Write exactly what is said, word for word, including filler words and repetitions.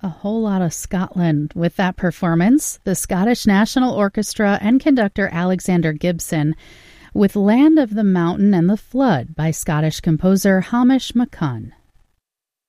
A whole lot of Scotland with that performance. The Scottish National Orchestra and conductor Alexander Gibson with Land of the Mountain and the Flood by Scottish composer Hamish MacCunn.